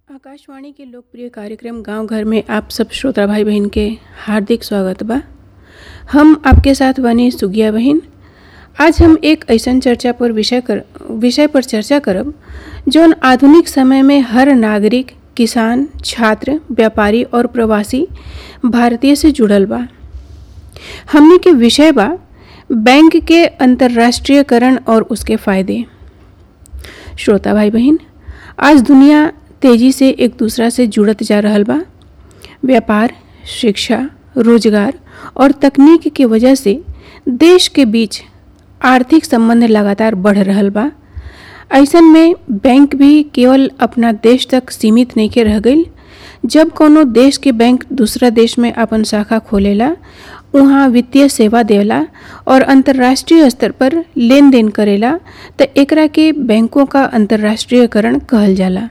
आकाशवाणी के लोकप्रिय कार्यक्रम गांव घर में आप सब श्रोता भाई बहन के हार्दिक स्वागत बा। हम आपके साथ बने सुगिया बहन। आज हम एक ऐसन विषय पर चर्चा करब जौन आधुनिक समय में हर नागरिक, किसान, छात्र, व्यापारी और प्रवासी भारतीय से जुड़ल बा। हमने के विषय बा बैंक के अंतर्राष्ट्रीयकरण और उसके फायदे। श्रोता भाई बहन, आज दुनिया तेजी से एक दूसरा से जुड़त जा रहल बा। व्यापार, शिक्षा, रोजगार और तकनीक की वजह से देश के बीच आर्थिक संबंध लगातार बढ़ रहल बा। ऐसन में बैंक भी केवल अपना देश तक सीमित नहीं के रह गईल। जब कोनो देश के बैंक दूसरा देश में अपन शाखा खोलेला, वहाँ वित्तीय सेवा देला और अंतर्राष्ट्रीय स्तर पर लेन देन करेला तो एकरा के बैंकों का अंतर्राष्ट्रीयकरण कहल जाला।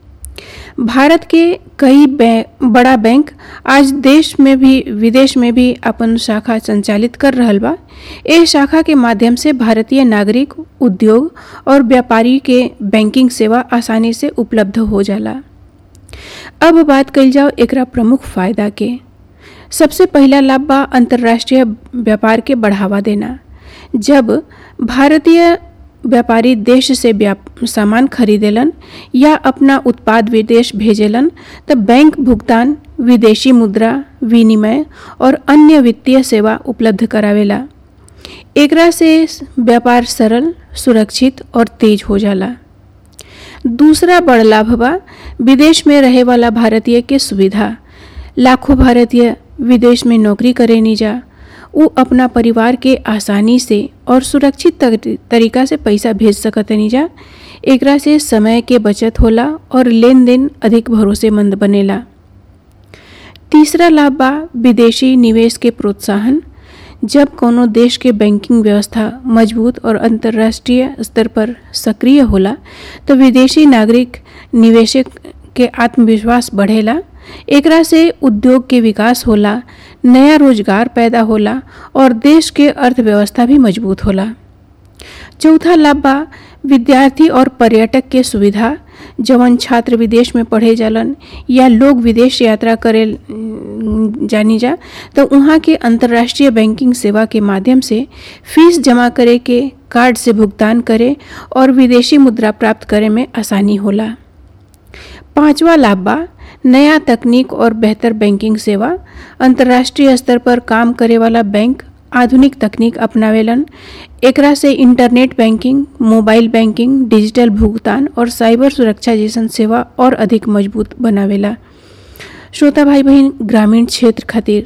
भारत के कई बड़ा बैंक आज देश में भी विदेश में भी अपन शाखा संचालित कर रहल बा। ए शाखा के माध्यम से भारतीय नागरिक, उद्योग और व्यापारी के बैंकिंग सेवा आसानी से उपलब्ध हो जाला। अब बात कइल जाओ एकरा प्रमुख फायदा के। सबसे पहला लाभ बा अंतर्राष्ट्रीय व्यापार के बढ़ावा देना। जब भारतीय व्यापारी देश से सामान खरीदेलन या अपना उत्पाद विदेश भेजेलन तब बैंक भुगतान, विदेशी मुद्रा विनिमय और अन्य वित्तीय सेवा उपलब्ध करावेला। एकरा से व्यापार सरल, सुरक्षित और तेज हो जाला। दूसरा बड़ लाभ बा विदेश में रहे वाला भारतीय के सुविधा। लाखों भारतीय विदेश में नौकरी करेनी जा, वो अपना परिवार के आसानी से और सुरक्षित तरीका से पैसा भेज सकतनी जा। एकरा से समय के बचत होला और लेन देन अधिक भरोसेमंद बनेला। तीसरा लाभ बा विदेशी निवेश के प्रोत्साहन। जब कोनो देश के बैंकिंग व्यवस्था मजबूत और अंतर्राष्ट्रीय स्तर पर सक्रिय होला तो विदेशी नागरिक निवेशक के आत्मविश्वास बढ़ेला। एकरा से उद्योग के विकास होला, नया रोजगार पैदा होला और देश के अर्थव्यवस्था भी मजबूत होला। चौथा लाभ बा विद्यार्थी और पर्यटक के सुविधा। जवन छात्र विदेश में पढ़े जालन या लोग विदेश यात्रा करे जानी जा तो वहाँ के अंतर्राष्ट्रीय बैंकिंग सेवा के माध्यम से फीस जमा करे के, कार्ड से भुगतान करे और विदेशी मुद्रा प्राप्त करे में आसानी होला। पांचवा लाभ बा नया तकनीक और बेहतर बैंकिंग सेवा। अंतर्राष्ट्रीय स्तर पर काम करे वाला बैंक आधुनिक तकनीक अपनावेलन। एकरा से internet banking, mobile banking, digital भुगतान और साइबर सुरक्षा जैसन सेवा और अधिक मजबूत बनावेला। श्रोता भाई बहन, ग्रामीण क्षेत्र खातिर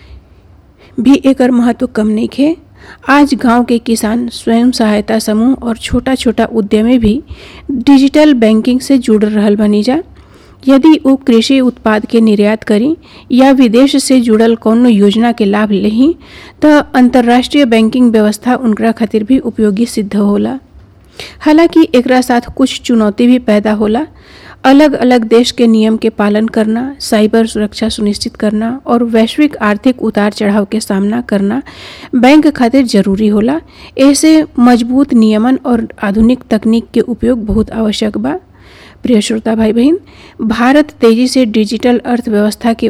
भी एकर महत्व कम नइखे। आज गांव के किसान, स्वयं सहायता समूह और छोटा छोटा उद्यमी भी डिजिटल बैंकिंग से जुड़ रहल बनी जा। यदि वो कृषि उत्पाद के निर्यात करी या विदेश से जुड़ल कोनो योजना के लाभ लेही तो अंतर्राष्ट्रीय बैंकिंग व्यवस्था उनकरा खातिर भी उपयोगी सिद्ध होला। हालांकि एकरा साथ कुछ चुनौती भी पैदा होला। अलग अलग देश के नियम के पालन करना, साइबर सुरक्षा सुनिश्चित करना और वैश्विक आर्थिक उतार चढ़ाव के सामना करना बैंक खातिर जरूरी होला। ऐसे मजबूत नियमन और आधुनिक तकनीक के उपयोग बहुत आवश्यक बा। प्रिय श्रोता भाई बहन, भारत तेजी से डिजिटल अर्थव्यवस्था के